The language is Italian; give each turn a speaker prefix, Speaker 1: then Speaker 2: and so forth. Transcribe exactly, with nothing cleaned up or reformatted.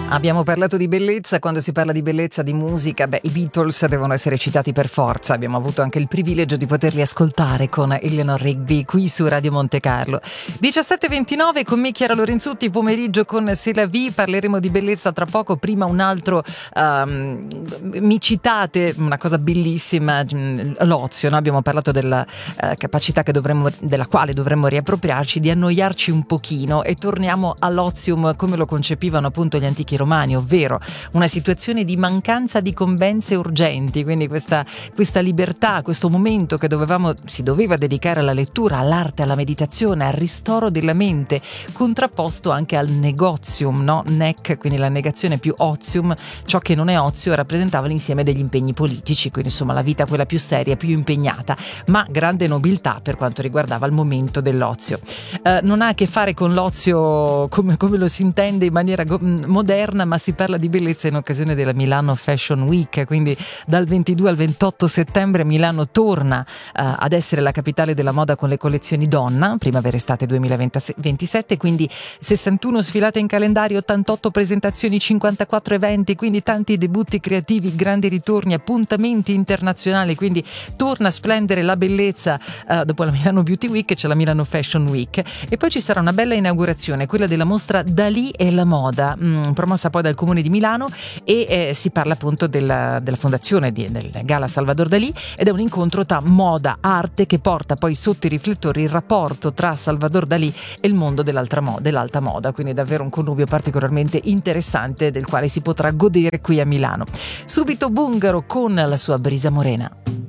Speaker 1: Abbiamo parlato di bellezza. Quando si parla di bellezza, di musica, beh, i Beatles devono essere citati per forza. Abbiamo avuto anche il privilegio di poterli ascoltare con Eleanor Rigby qui su Radio Monte Carlo. diciassette e ventinove con me Chiara Lorenzutti, pomeriggio con C'est la vie. Parleremo di bellezza tra poco. Prima un altro, um, mi citate una cosa bellissima, l'ozio, no? Abbiamo parlato della uh, capacità che dovremmo, della quale dovremmo riappropriarci, di annoiarci un pochino, e torniamo all'ozium come lo concepivano appunto gli antichi romani, ovvero una situazione di mancanza di combenze urgenti, quindi questa, questa libertà, questo momento che dovevamo, si doveva dedicare alla lettura, all'arte, alla meditazione, al ristoro della mente, contrapposto anche al negozium, no? Nec, quindi la negazione più ozium, ciò che non è ozio, rappresentava l'insieme degli impegni politici, quindi insomma la vita quella più seria, più impegnata, ma grande nobiltà per quanto riguardava il momento dell'ozio. Eh, non ha a che fare con l'ozio come, come lo si intende in maniera go- moderna, ma si parla di bellezza in occasione della Milano Fashion Week, quindi dal ventidue al ventotto settembre Milano torna uh, ad essere la capitale della moda con le collezioni donna, primavera-estate duemilaventisette, quindi sessantuno sfilate in calendario, ottantotto presentazioni, cinquantaquattro eventi, quindi tanti debutti creativi, grandi ritorni, appuntamenti internazionali, quindi torna a splendere la bellezza. Uh, dopo la Milano Beauty Week c'è la Milano Fashion Week e poi ci sarà una bella inaugurazione, quella della mostra Dalì e la moda, mm, promossa poi dal Comune di Milano, e eh, si parla appunto della, della fondazione di, del Gala Salvador Dalì, ed è un incontro tra moda, arte, che porta poi sotto i riflettori il rapporto tra Salvador Dalì e il mondo dell'altra mo- dell'alta moda, quindi davvero un connubio particolarmente interessante del quale si potrà godere qui a Milano. Subito Bungaro con la sua Brisa Morena.